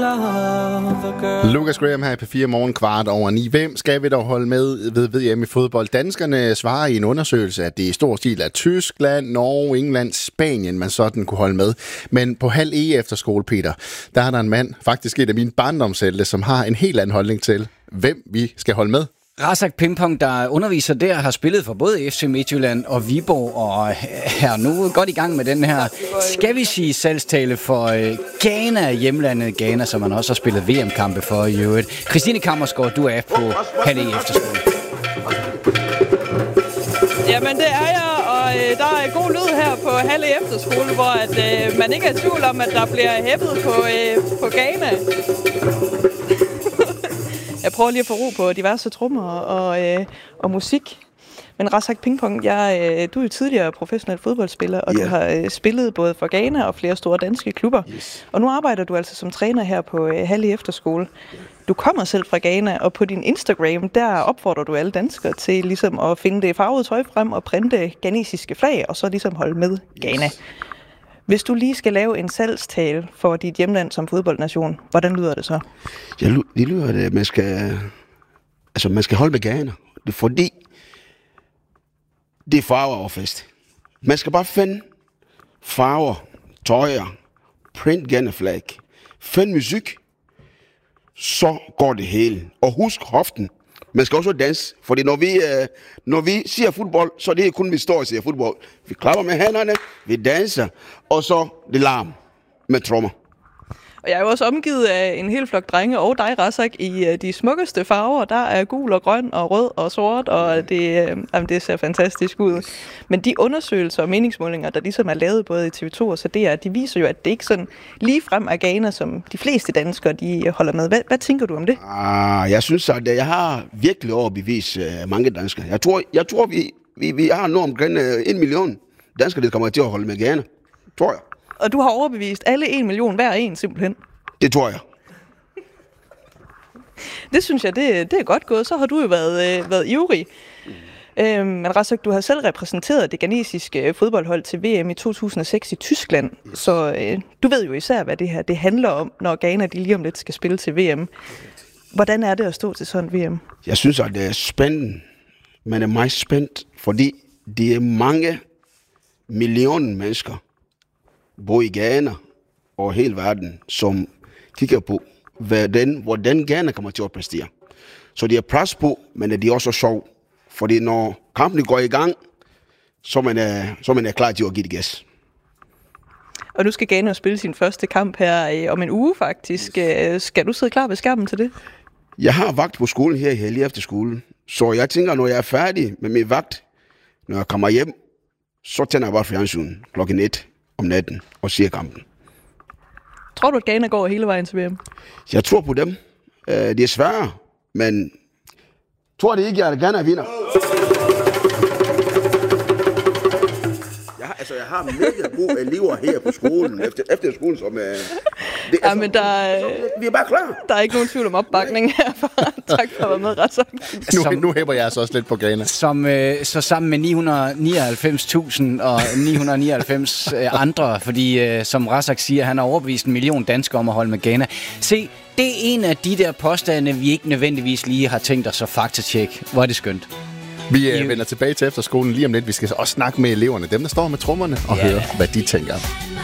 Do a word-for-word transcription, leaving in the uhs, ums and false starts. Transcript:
Lucas Graham her på fire morgen kvart over ni. Hvem skal vi dog holde med ved V M i fodbold? Danskerne svarer i en undersøgelse, at det i stor stil er Tyskland, Norge, England, Spanien, man sådan kunne holde med. Men på halv E efterskole, Peter, der er der en mand, faktisk et af mine barndomshelte, som har en helt anden holdning til, hvem vi skal holde med. Razak Pingpong, der underviser der, har spillet for både F C Midtjylland og Viborg, og er nu godt i gang med den her, skal vi sige, salgstale for uh, Ghana, hjemlandet Ghana, som man også har spillet V M-kampe for i øvrigt. Christine Kammersgaard, du er på halv E efterskole. Jamen det er jeg, og øh, der er god lyd her på halv E efterskole, hvor at, øh, man ikke er i tvivl om, at der bliver hæppet på, øh, på Ghana. Jeg prøver lige at få ro på diverse trommer og, øh, og musik. Men Razak Pingpong, jeg, øh, du er jo tidligere professionel fodboldspiller, og yeah. du har øh, spillet både for Ghana og flere store danske klubber. Yes. Og nu arbejder du altså som træner her på øh, halv E efterskole. Du kommer selv fra Ghana, og på din Instagram, der opfordrer du alle danskere til ligesom at finde det farvede tøj frem og printe ghanesiske flag, og så ligesom holde med Ghana. Yes. Hvis du lige skal lave en salgstale for dit hjemland som fodboldnation, hvordan lyder det så? Ja, det lyder, at man skal, altså man skal holde med Ghana. Det er fordi, det er farver og fest. Man skal bare finde farver, tøjer, print Ghana flag, find musik, så går det hele. Og husk hoften. Man skal også danse, fordi når vi, øh, når vi siger fodbold, så er det ikke kun, vi står og siger fodbold. Vi klapper med hænderne, vi danser, og så det larm med trommer. Og jeg er jo også omgivet af en hel flok drenge og dig, Razak, i de smukkeste farver. Der er gul og grøn og rød og sort, og det, øh, jamen, det ser fantastisk ud. Men de undersøgelser og meningsmålinger, der ligesom er lavet både i T V to og så D R, de viser jo, at det ikke sådan lige frem er Ghana, som de fleste danskere de holder med. Hvad, hvad tænker du om det? Ah, jeg synes, at jeg har virkelig overbevist uh, mange danskere. Jeg tror, jeg tror vi, vi, vi har nu omkring uh, en million danskere, der kommer til at holde med Ghana. Tror jeg. Og du har overbevist alle en million hver en, simpelthen. Det tror jeg. Det synes jeg, det, det er godt gået. Så har du jo været, øh, været ivrig. Mm. Øhm, men Razak, du har selv repræsenteret det ghanesiske fodboldhold til V M i to tusind og seks i Tyskland. Yes. Så øh, du ved jo især, hvad det her det handler om, når Ghana de lige om lidt skal spille til V M. Hvordan er det at stå til sådan V M? Jeg synes, at det er spændende. Man er meget spændt, fordi det er mange millioner mennesker, både i Ghana og hele verden, som kigger på, hvordan, hvordan Ghana kommer til at præstere. Så de er pres på, men de er også sjov. Fordi når kampen går i gang, så man er, så man er klar til at give det gas. Og nu skal Ghana spille sin første kamp her øh, om en uge faktisk. Yes. Skal du sidde klar ved skærmen til det? Jeg har vagt på skolen her i lige efter skolen. Så jeg tænker, når jeg er færdig med min vagt, når jeg kommer hjem, så tænder jeg bare fjernsynet klokken et om natten og ser kampen. Tror du, at Ghana går hele vejen til V M? Jeg tror på dem. Det er svært, men tror det ikke, at Ghana vinder. Jeg har, altså, jeg har mega gode elever her på skolen, efter, efter skolen, som er... Det, ja, altså, men der er, vi er bare klar. Der er ikke nogen tvivl om opbakning herfra. Tak for at være med, Razak. Nu, nu hæpper jeg altså også lidt på Ghana. Som, øh, så sammen med ni hundrede nioghalvfems tusind og ni hundrede nioghalvfems øh, andre, fordi øh, som Razak siger, han har overbevist en million danskere om at holde med Ghana. Se, det er en af de der påstande, vi ikke nødvendigvis lige har tænkt os at faktatjekke. Hvor er det skønt. Vi øh, vender tilbage til efterskolen lige om lidt. Vi skal også snakke med eleverne, dem der står med trommerne, og ja. høre, hvad de tænker.